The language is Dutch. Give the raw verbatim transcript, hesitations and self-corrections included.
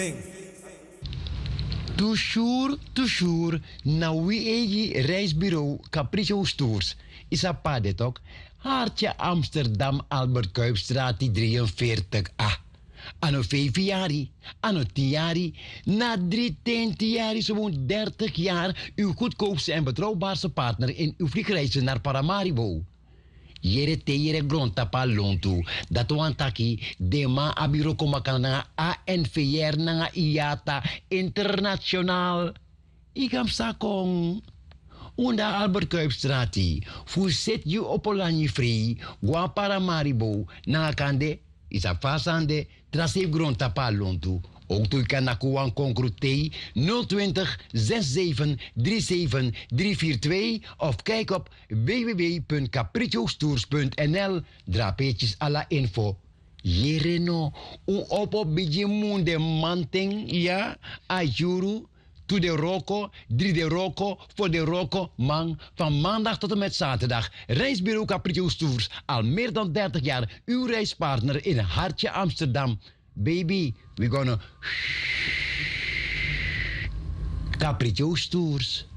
Toujours, toujours, na wie egi reisbureau Capriccio Tours. Is a padet ook. Hartje Amsterdam, Albert Kuipstraat, die drieënveertig A. Anno vijf jaar, anno tien jaar, na drie, tien jaar, zo'n dertig jaar, uw goedkoopste en betrouwbaarste partner in uw vliegreizen naar Paramaribo. Jere te jere grondtapa lontu. Dat wantaki de ma abiro komakana A N V R nanga I A T A internationaal. Ikam sakong. Unda Albert Kuipstrati. Fuset you opolani free. Gwa Paramaribo. Nanga kande. Isa fasande. Trasef grondtapa lontu. Ook toe kan nakuan concrutei nul twintig zesenzestig drieënzeventig driehonderdvierentwintig of kijk op w w w punt capricciostours punt n l. Drapeetjes à la info. Jereno, u op op biji munde manting, ja, ajuru, to de roko, drie de roko, voor de roko, man, van maandag tot en met zaterdag. Reisbureau Capriccio Tours, al meer dan dertig jaar, uw reispartner in hartje Amsterdam. Baby, we're gonna Capriccio Tours.